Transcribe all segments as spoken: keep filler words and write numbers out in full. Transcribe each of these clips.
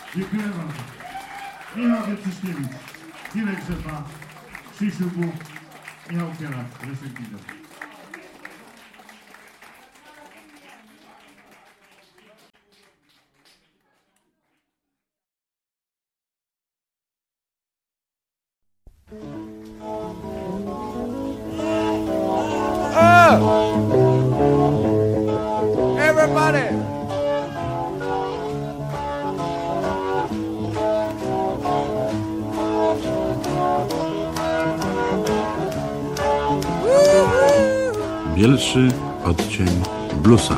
Dziękuję bardzo. Michał Wieczyszkiewicz, Mirek Rzepa, Krzysiu Bóg, Michał Kierak, Leszek Gider. Oh! Everybody! Pierwszy odcień bluesa.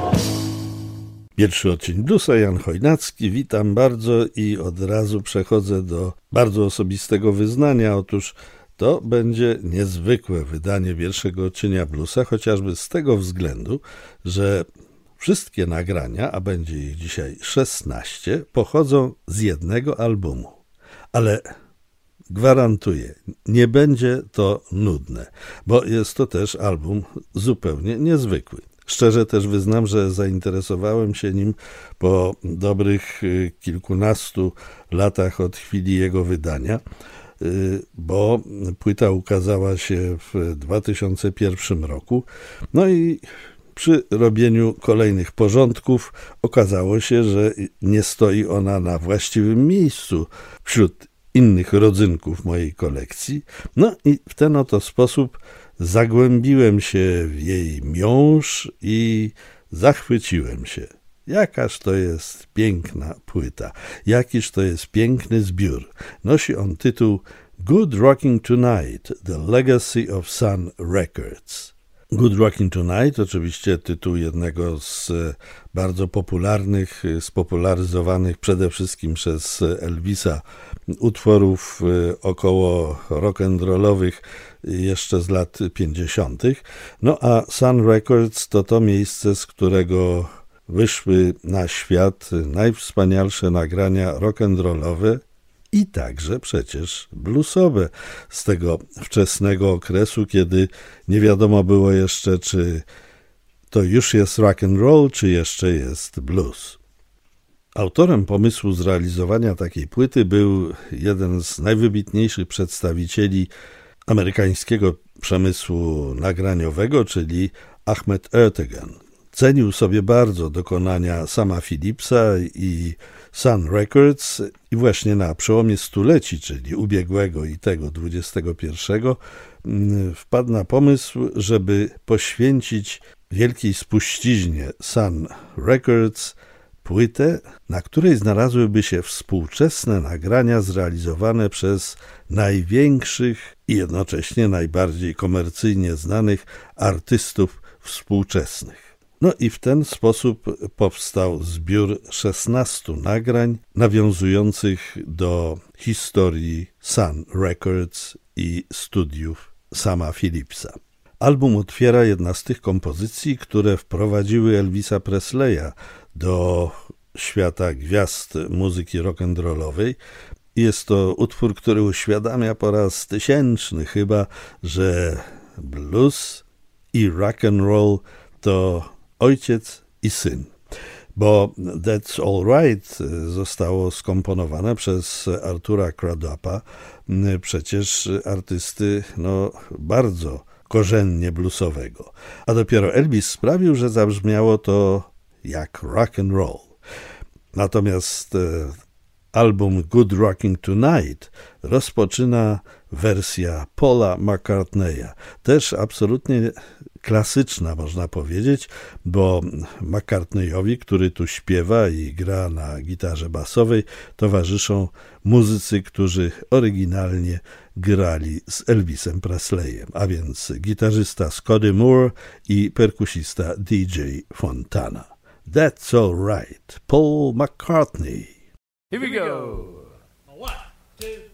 Pierwszy odcień bluesa, Jan Chojnacki. Witam bardzo i od razu przechodzę do bardzo osobistego wyznania. Otóż to będzie niezwykłe wydanie pierwszego odcienia bluesa, chociażby z tego względu, że wszystkie nagrania, a będzie ich dzisiaj szesnaście, pochodzą z jednego albumu. Ale gwarantuję, nie będzie to nudne, bo jest to też album zupełnie niezwykły. Szczerze też wyznam, że zainteresowałem się nim po dobrych kilkunastu latach od chwili jego wydania, bo płyta ukazała się w dwa tysiące pierwszym roku. No i przy robieniu kolejnych porządków okazało się, że nie stoi ona na właściwym miejscu wśród innych rodzynków mojej kolekcji. No i w ten oto sposób zagłębiłem się w jej miąższ i zachwyciłem się. Jakaż to jest piękna płyta, jakiż to jest piękny zbiór. Nosi on tytuł Good Rocking Tonight, The Legacy of Sun Records. Good Rocking Tonight, oczywiście tytuł jednego z bardzo popularnych, spopularyzowanych przede wszystkim przez Elvisa utworów około rock'n'rollowych jeszcze z lat pięćdziesiątych. No a Sun Records to to miejsce, z którego wyszły na świat najwspanialsze nagrania rock'n'rollowe i także przecież bluesowe z tego wczesnego okresu, kiedy nie wiadomo było jeszcze, czy to już jest rock'n'roll, czy jeszcze jest blues. Autorem pomysłu zrealizowania takiej płyty był jeden z najwybitniejszych przedstawicieli amerykańskiego przemysłu nagraniowego, czyli Ahmet Ertegun. Cenił sobie bardzo dokonania Sama Phillipsa i Sun Records i właśnie na przełomie stuleci, czyli ubiegłego i tego dwudziestego pierwszego, wpadł na pomysł, żeby poświęcić wielkiej spuściźnie Sun Records płytę, na której znalazłyby się współczesne nagrania zrealizowane przez największych i jednocześnie najbardziej komercyjnie znanych artystów współczesnych. No i w ten sposób powstał zbiór szesnastu nagrań nawiązujących do historii Sun Records i studiów Sama Phillipsa. Album otwiera jedna z tych kompozycji, które wprowadziły Elvisa Presleya do świata gwiazd muzyki rock'n'rollowej. Jest to utwór, który uświadamia po raz tysięczny chyba, że blues i rock'n'roll to ojciec i syn. Bo That's All Right zostało skomponowane przez Artura Crudupa, przecież artysty no, bardzo korzennie bluesowego. A dopiero Elvis sprawił, że zabrzmiało to jak rock and roll. Natomiast e, album Good Rocking Tonight rozpoczyna wersja Paula McCartneya. Też absolutnie klasyczna, można powiedzieć, bo McCartneyowi, który tu śpiewa i gra na gitarze basowej, towarzyszą muzycy, którzy oryginalnie grali z Elvisem Presleyem, a więc gitarzysta Scotty Moore i perkusista D J Fontana. That's All Right, Paul McCartney. Here we go. One, two,